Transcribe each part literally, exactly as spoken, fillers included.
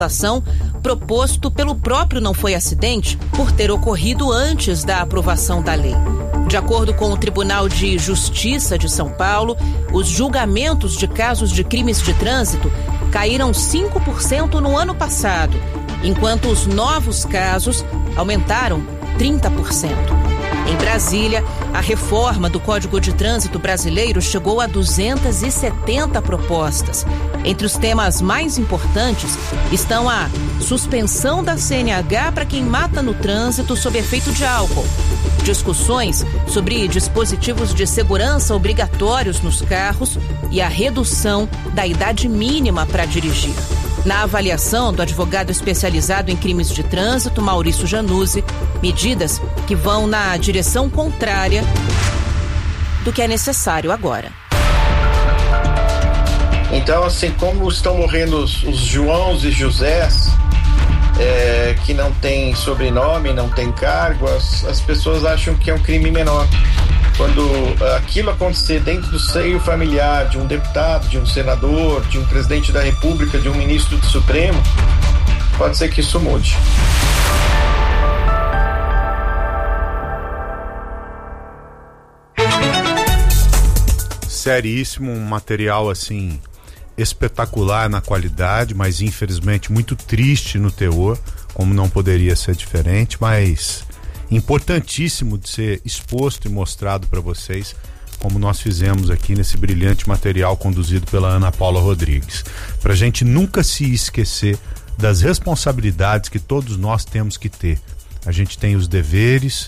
legislação proposto pelo próprio Não Foi Acidente por ter ocorrido antes da aprovação da lei. De acordo com o Tribunal de Justiça de São Paulo, os julgamentos de casos de crimes de trânsito caíram cinco por cento no ano passado, enquanto os novos casos aumentaram trinta por cento. Em Brasília, a reforma do Código de Trânsito brasileiro chegou a duzentas e setenta propostas. Entre os temas mais importantes estão a suspensão da C N H para quem mata no trânsito sob efeito de álcool, discussões sobre dispositivos de segurança obrigatórios nos carros e a redução da idade mínima para dirigir. Na avaliação do advogado especializado em crimes de trânsito, Maurício Januzzi, medidas que vão na direção contrária do que é necessário agora. Então, assim, como estão morrendo os, os Joãos e Josés, é, que não tem sobrenome, não tem cargo, as, as pessoas acham que é um crime menor. Quando aquilo acontecer dentro do seio familiar de um deputado, de um senador, de um presidente da República, de um ministro do Supremo, pode ser que isso mude. Seríssimo, um material assim espetacular na qualidade, mas infelizmente muito triste no teor, como não poderia ser diferente, mas importantíssimo de ser exposto e mostrado para vocês, como nós fizemos aqui nesse brilhante material conduzido pela Ana Paula Rodrigues, para a gente nunca se esquecer das responsabilidades que todos nós temos que ter. A gente tem os deveres,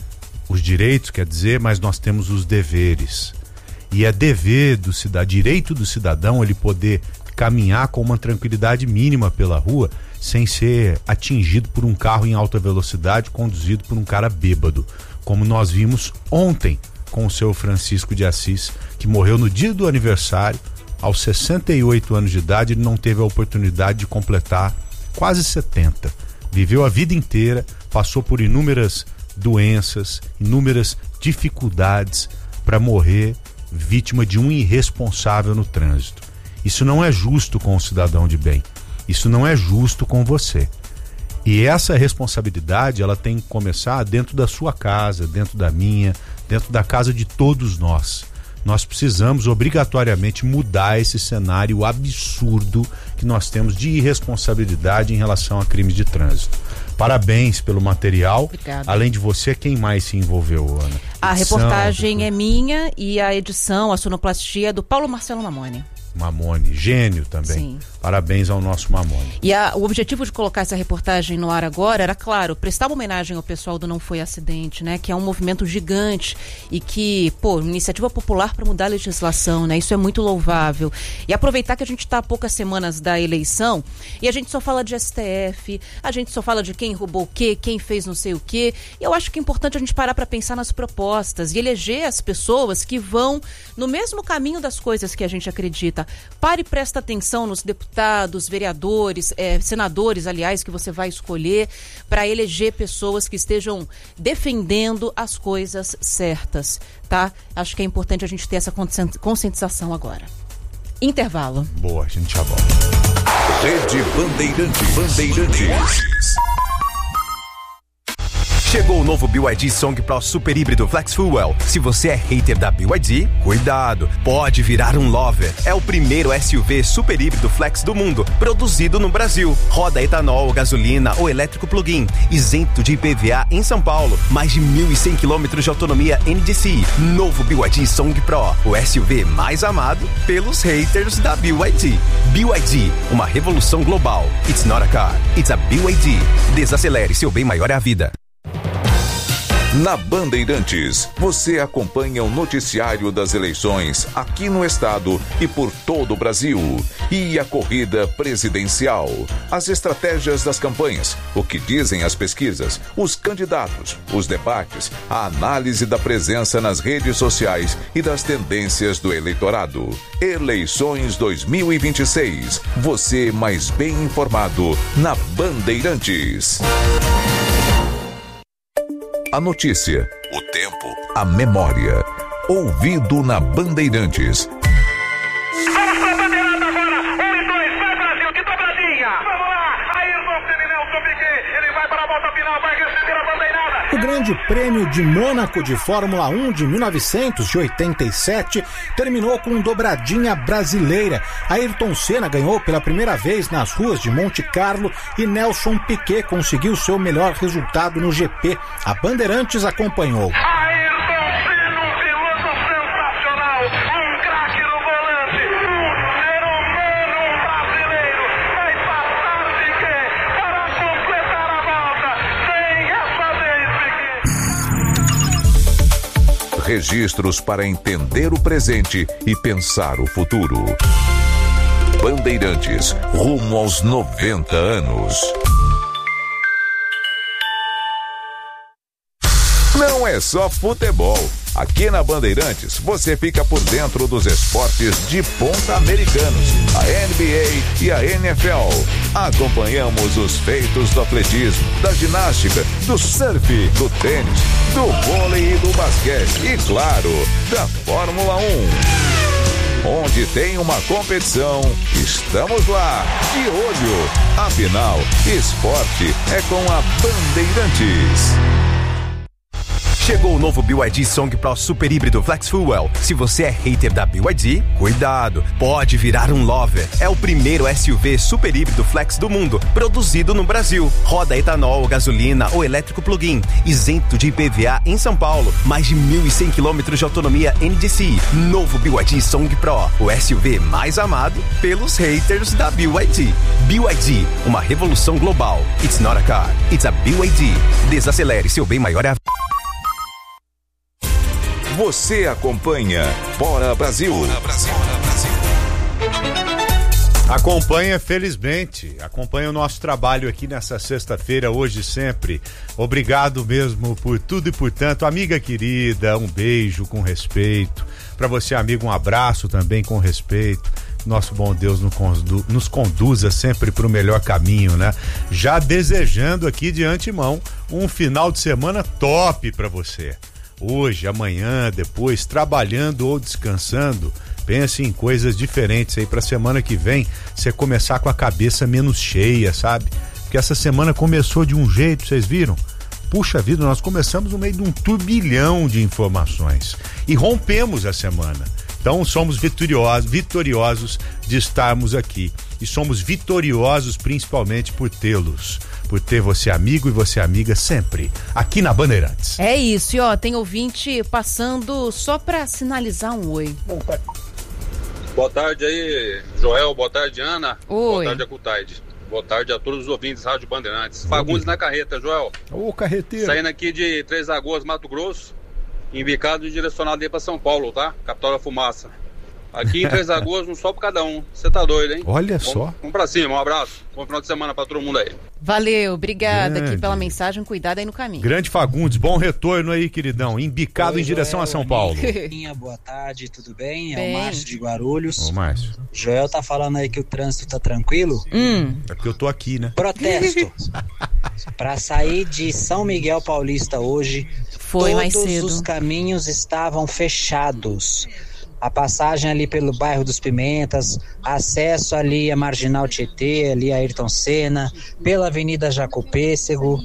os direitos, quer dizer, mas nós temos os deveres. E é dever do cidadão, direito do cidadão, ele poder caminhar com uma tranquilidade mínima pela rua, sem ser atingido por um carro em alta velocidade, conduzido por um cara bêbado, como nós vimos ontem com o seu Francisco de Assis, que morreu no dia do aniversário, aos sessenta e oito anos de idade. Ele não teve a oportunidade de completar quase setenta. Viveu a vida inteira, passou por inúmeras doenças, inúmeras dificuldades para morrer vítima de um irresponsável no trânsito. Isso não é justo com o cidadão de bem. Isso não é justo com você. E essa responsabilidade, ela tem que começar dentro da sua casa, dentro da minha, dentro da casa de todos nós. Nós precisamos obrigatoriamente mudar esse cenário absurdo que nós temos de irresponsabilidade em relação a crimes de trânsito. Parabéns pelo material. Obrigada. Além de você, quem mais se envolveu, Ana? A Edição, reportagem do... é minha e a edição, a sonoplastia é do Paulo Marcelo Mamone. Mamone, gênio também. Sim. Parabéns ao nosso Mamone. E a, o objetivo de colocar essa reportagem no ar agora era, claro, prestar uma homenagem ao pessoal do Não Foi Acidente, né? Que é um movimento gigante e que, pô, iniciativa popular para mudar a legislação, né? Isso é muito louvável. E aproveitar que a gente está a poucas semanas da eleição e a gente só fala de S T F, a gente só fala de quem roubou o quê, quem fez não sei o quê. E eu acho que é importante a gente parar para pensar nas propostas e eleger as pessoas que vão no mesmo caminho das coisas que a gente acredita. Pare e presta atenção nos deputados, vereadores, eh, senadores, aliás, que você vai escolher para eleger pessoas que estejam defendendo as coisas certas, tá? Acho que é importante a gente ter essa conscientização agora. Intervalo. Boa, a gente já volta. Rede Bandeirantes. Bandeirantes. Chegou o novo B Y D Song Pro Super Híbrido Flex Fuel. Se você é hater da B Y D, cuidado, pode virar um lover. É o primeiro S U V super híbrido flex do mundo, produzido no Brasil. Roda etanol, gasolina ou elétrico plug-in, isento de I P V A em São Paulo. Mais de mil e cem quilômetros de autonomia N D C I. Novo B Y D Song Pro, o S U V mais amado pelos haters da B Y D. B Y D, uma revolução global. It's not a car, it's a B Y D. Desacelere, seu bem maior é a vida. Na Bandeirantes, você acompanha o noticiário das eleições aqui no estado e por todo o Brasil. E a corrida presidencial, as estratégias das campanhas, o que dizem as pesquisas, os candidatos, os debates, a análise da presença nas redes sociais e das tendências do eleitorado. Eleições dois mil e vinte e seis. Você mais bem informado na Bandeirantes. A notícia, o tempo, a memória. Ouvido na Bandeirantes. Vamos pra bandeirada agora. Um e dois, vai Brasil, que dobradinha. Vamos lá. O Grande Prêmio de Mônaco de Fórmula um de mil novecentos e oitenta e sete terminou com dobradinha brasileira. Ayrton Senna ganhou pela primeira vez nas ruas de Monte Carlo e Nelson Piquet conseguiu seu melhor resultado no G P. A Bandeirantes acompanhou. Registros para entender o presente e pensar o futuro. Bandeirantes, rumo aos noventa anos. Não é só futebol. Aqui na Bandeirantes, você fica por dentro dos esportes de ponta americanos, a N B A e a N F L. Acompanhamos os feitos do atletismo, da ginástica, do surf, do tênis, do vôlei e do basquete e, claro, da Fórmula um. Onde tem uma competição, estamos lá, de olho. Afinal, esporte é com a Bandeirantes. Chegou o novo B Y D Song Pro Super Híbrido Flex Fuel. Se você é hater da B Y D, cuidado, pode virar um lover. É o primeiro S U V super híbrido flex do mundo, produzido no Brasil. Roda etanol, gasolina ou elétrico plug-in, isento de I P V A em São Paulo. Mais de mil e cem quilômetros de autonomia N D C I. Novo B Y D Song Pro, o S U V mais amado pelos haters da B Y D. B Y D, uma revolução global. It's not a car, it's a B Y D. Desacelere, seu bem maior é a... Você acompanha Bora Brasil. Bora Brasil. Acompanha, felizmente, acompanha o nosso trabalho aqui nessa sexta-feira, hoje e sempre. Obrigado mesmo por tudo e por tanto. Amiga querida, um beijo com respeito. Para você, amigo, um abraço também com respeito. Nosso bom Deus nos, condu- nos conduza sempre para o melhor caminho, né? Já desejando aqui de antemão um final de semana top para você. Hoje, amanhã, depois, trabalhando ou descansando, pense em coisas diferentes aí pra semana que vem, você começar com a cabeça menos cheia, sabe? Porque essa semana começou de um jeito, vocês viram? Puxa vida, nós começamos no meio de um turbilhão de informações e rompemos a semana. Então somos vitoriosos, vitoriosos de estarmos aqui e somos vitoriosos principalmente por tê-los. Por ter você amigo e você amiga sempre, aqui na Bandeirantes. É isso, e ó, tem ouvinte passando só pra sinalizar um oi. Boa tarde aí, Joel, boa tarde, Ana. Oi. Boa tarde, Acutaide. Boa tarde a todos os ouvintes da Rádio Bandeirantes. Fagundes na carreta, Joel. Ô, carreteiro. Saindo aqui de Três Lagoas, Mato Grosso, embicado e direcionado aí pra São Paulo, tá? Capital da fumaça. Aqui em Três Lagoas, um só por cada um. Você tá doido, hein? Olha vamos, só. Vamos pra cima, um abraço. Bom final de semana pra todo mundo aí. Valeu, obrigada Grande. aqui pela mensagem, cuidado aí no caminho. Grande Fagundes, bom retorno aí, queridão. Embicado Oi, em direção Joel, a São Paulo. Boa tarde, tudo bem? bem? É o Márcio de Guarulhos. Ô, Márcio. Joel tá falando aí que o trânsito tá tranquilo. Hum. É porque eu tô aqui, né? Protesto. Pra sair de São Miguel Paulista hoje, Foi mais todos cedo. os caminhos estavam fechados. A passagem ali pelo bairro dos Pimentas, acesso ali a Marginal Tietê, ali a Ayrton Senna, pela Avenida Jacopêssego.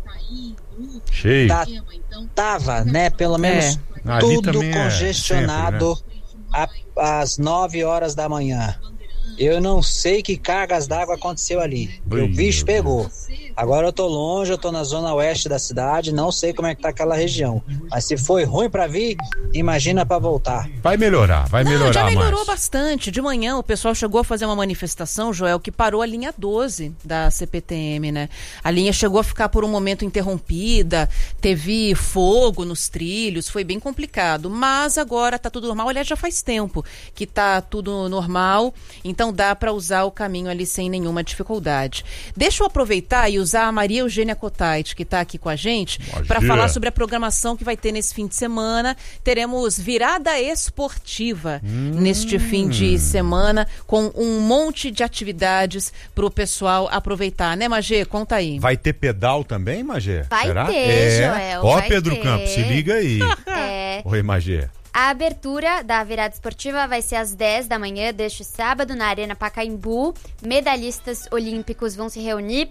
Cheio. Tá, tava, né? Pelo menos É. Ali tudo também é congestionado sempre, a- às nove horas da manhã. Eu não sei que cargas d'água aconteceu ali. Ui, o bicho meu pegou. Agora eu tô longe, eu tô na zona oeste da cidade, não sei como é que tá aquela região. Mas se foi ruim pra vir, imagina pra voltar. Vai melhorar, vai Não, melhorar já melhorou mais. bastante. De manhã o pessoal chegou a fazer uma manifestação, Joel, que parou a linha doze da C P T M, né? A linha chegou a ficar por um momento interrompida, teve fogo nos trilhos, foi bem complicado. Mas agora tá tudo normal, aliás, já faz tempo que tá tudo normal, então dá para usar o caminho ali sem nenhuma dificuldade. Deixa eu aproveitar e usar a Maria Eugênia Cotait, que está aqui com a gente, para falar sobre a programação que vai ter nesse fim de semana. Teremos virada esportiva hum. neste fim de semana, com um monte de atividades para o pessoal aproveitar, né, Magê? Conta aí. Vai ter pedal também, Magê? Vai Será? ter, é. Joel. Ó, vai Pedro ter. Campos, se liga aí. É. Oi, Magê. A abertura da virada esportiva vai ser às dez da manhã deste sábado na Arena Pacaembu. Medalhistas olímpicos vão se reunir